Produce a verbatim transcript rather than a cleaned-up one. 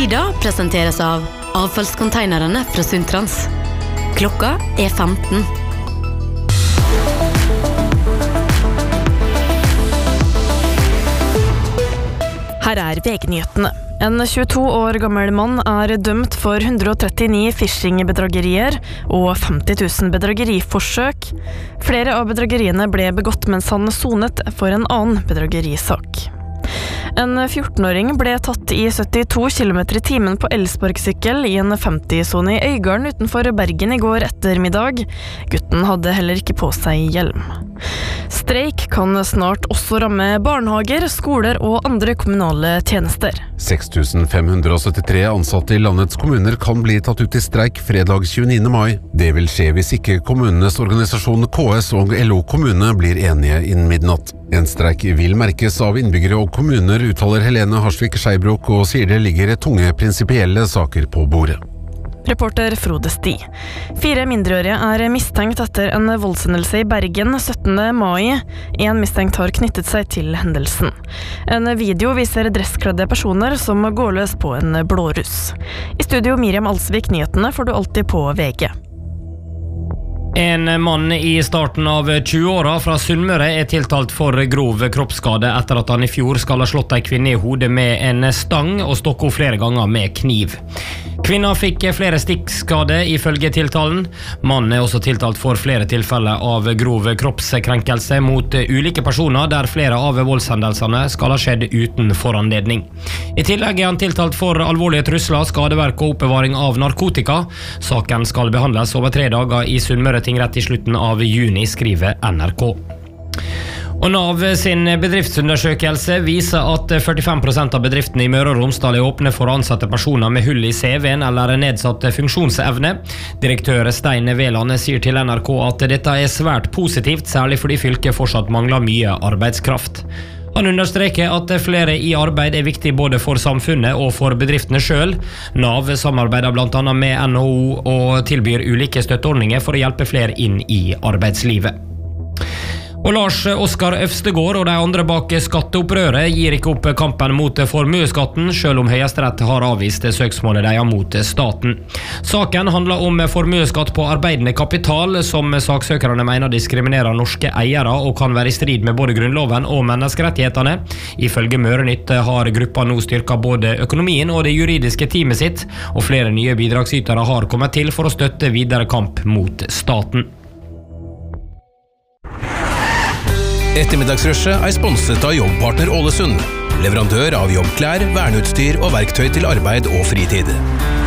Tida presenteres av avfallskonteinerne fra Sundtrans. Klokka er femten. Her er V G-nyhetene. En tjueto år gammel mann er dømt for hundre og trettini phishing-bedragerier og femti tusen bedrageriforsøk. Flere av bedrageriene ble begått mens han sonet for en annen bedragerisak. En fjortenåring ble tatt i syttito kilometer i timen på elsparkesykkel i en femti-sone i Øygarden utenfor Bergen i går ettermiddag. Gutten hadde heller ikke på seg hjelm. Streik kan snart også ramme barnehager, skoler og andre kommunale tjenester. seks tusen fem hundre syttitre ansatte i landets kommuner kan bli tatt ut i streik fredag tjueniende mai. Det vil skje hvis ikke kommunenes organisasjon K S og L O kommune blir enige innen midnatt. En streik vil merkes av innbyggere og kommuner, uttaler Helene Harsvik Skeibrok, og sier det ligger tunge prinsipielle saker på bordet. Reporter Frode Sti. Fire mindreårige er mistenkt etter en voldshendelse i Bergen syttende mai. En mistenkt har knyttet seg til hendelsen. En video viser dresskledde personer som går løs på en blåruss. I studio Miriam Alsvik, nyhetene får du alltid på V G. En mann i starten av tjueåra fra Sunnmøre er tiltalt for grov kroppsskade etter at han i fjor skal ha slått en kvinne i hodet med en stang og stokket henne flere ganger med kniv. Kvinna fikk flere stikkskade ifølge tiltalen. Mannen er også tiltalt for flere tilfeller av grov kroppskrenkelse mot ulike personer der flere av voldshendelsene skal ha skjedd uten foranledning. I tillegg er han tiltalt for alvorlige trusler, skadeverk og oppbevaring av narkotika. Saken skal behandles over tre dager i Sunnmøre tingrett i slutten av juni, skriver N R K. Og Nav sin bedriftsundersøkelse viser at førtifem prosent av bedriftene i Møre og Romsdal er åpne for å ansette personer med hull i C V-en eller nedsatt funksjonsevne. Direktør Stein Veland sier til N R K at dette er svært positivt, særlig fordi fylket fortsatt mangler mye arbeidskraft. Han understreker at flere i arbeid er viktig både for samfunnet og for bedriftene selv. Nav samarbeider blant annet med N H O og tilbyr ulike støtteordninger for å hjelpe flere inn i arbeidslivet. Og Lars Oskar Øvstegård og de andre bak skatteopprøret gir ikke opp kampen mot formueskatten, selv om Høyesterett har avvist søksmålet de har mot staten. Saken handler om formueskatt på arbeidende kapital, som saksøkerne mener diskriminerer norske eiere og kan være i strid med både grunnloven og menneskerettighetene. Ifølge Mørenytt har gruppa nå styrket både økonomien og det juridiske teamet sitt, og flere nye bidragsytere har kommet til for å støtte videre kamp mot staten. Ettermiddagsrushet er sponset av Jobbpartner Ålesund, leverandør av jobbklær, verneutstyr og verktøy til arbeid og fritid.